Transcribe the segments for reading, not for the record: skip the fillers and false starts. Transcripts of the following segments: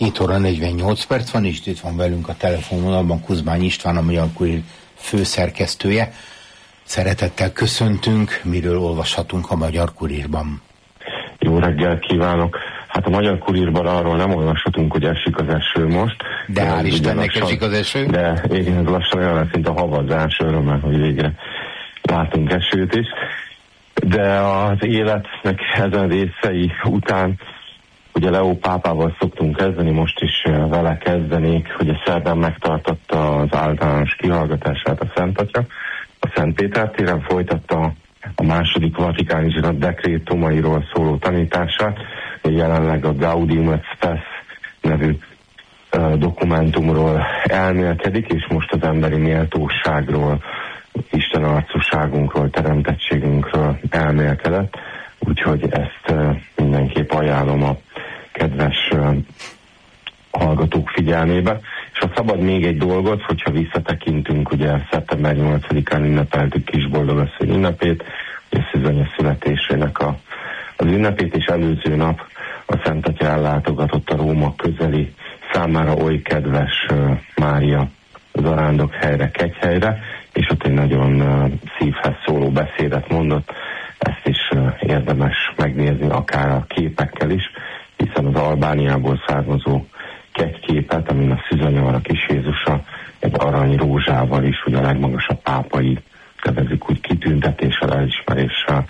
7 óra 48 perc van, és itt van velünk a telefonvonalban Kuzmány István, a Magyar Kurír főszerkesztője. Szeretettel köszöntünk, miről olvashatunk a Magyar Kurírban. Jó reggelt kívánok! Hát a Magyar Kurírban arról nem olvashatunk, hogy esik az eső most. De hál' Istennek esik az eső. De igen, ez lassan olyan lesz, mint a havazás, örömmel, hogy végre látunk esőt is. De az életnek ezen részei után ugye Leó pápával szoktunk kezdeni, most is vele kezdenék, hogy a szerdán megtartotta az általános kihallgatását a Szent Atya. A Szent Péter téren folytatta a második vatikáni zsinat dekrétumairól szóló tanítását, jelenleg a Gaudium et Spes nevű dokumentumról elmélkedik, és most az emberi méltóságról, Isten arcúságunkról, teremtettségünkről elmélkedett, úgyhogy ezt mindenképp ajánlom a kedves hallgatók figyelmébe. És ha szabad még egy dolgot, hogyha visszatekintünk, ugye szeptember 8-án ünnepeltük Kisboldogasszony ünnepét, ugye Szűzanya születésének az ünnepét, és előző nap a Szent Atya ellátogatott a Róma közeli, számára oly kedves Mária zarándok helyre, Kegyhelyre, és ott egy nagyon szívhez szóló beszédet mondott. Ezt is érdemes megnézni, akár a képekkel is, hiszen az Albániából származó kegyképet, amin a Szűzanya van, a Kis Jézusa, egy arany rózsával is, ugye a legmagasabb pápai, nevezik úgy, kitüntetéssel, elismeréssel,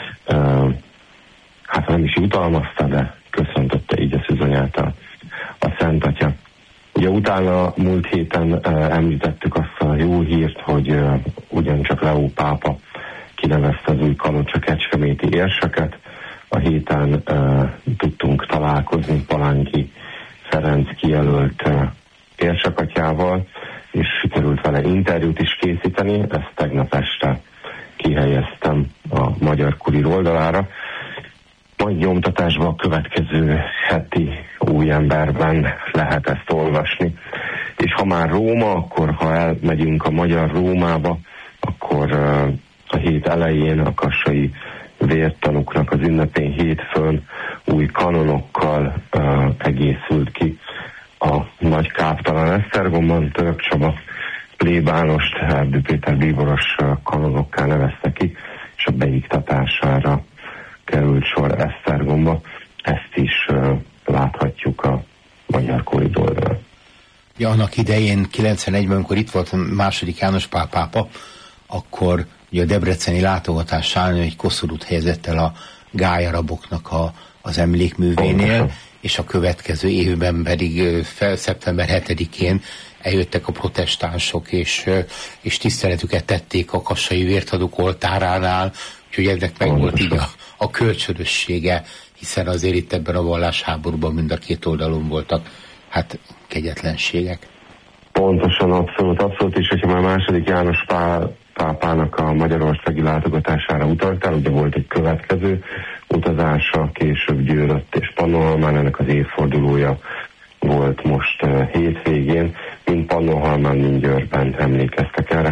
hát nem is jutalmazta, de köszöntötte így a Szűzanyát a Szent Atya. Ugye utána múlt héten említettük azt a jó hírt, hogy ugyancsak Leó pápa kinevezte az új kanocsa kecskeméti érseket. A héten tudtunk találkozni Palánki Ferenc kijelölt érsekatyával, és sikerült vele interjút is készíteni. Ezt tegnap este kihelyeztem a Magyar Kurír oldalára. Majd nyomtatásban a következő heti Új Emberben lehet ezt olvasni. És ha már Róma, akkor ha elmegyünk a magyar Rómába, akkor a hét elején a kassai vértanúknak az ünnepén hétfőn új kanonokkal egészült ki a nagy káptalan Esztergomban. Török Csaba plébánost Erdő Péter bíboros kanonokká nevezte ki, és a beiktatására került sor Esztergomba. Ezt is láthatjuk a Magyar Kurír oldalon. Ja, annak idején 91-ben, amikor itt volt a második János Pál pápa, akkor ugye a debreceni látogatásán egy koszorút helyezett el a gályaraboknak az emlékművénél, és a következő évben pedig szeptember 7-én eljöttek a protestánsok, és tiszteletüket tették a kassai vértadók oltáránál, úgyhogy ennek meg volt így a kölcsönössége, hiszen azért itt ebben a vallásháborúban mind a két oldalon voltak hát kegyetlenségek. Pontosan, abszolút, és hogyha már második János Pál pápának a magyarországi látogatására utaltál, ugye volt egy következő utazása, később Győrött és Pannonhalmán, ennek az évfordulója volt most hétvégén, mind Pannonhalmán, mind Győrben emlékeztek erre.